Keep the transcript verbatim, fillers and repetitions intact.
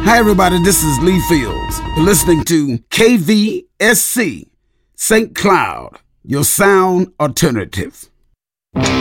Hi, everybody. This is Lee Fields. You're listening to K V S C, Saint Cloud, your sound alternative.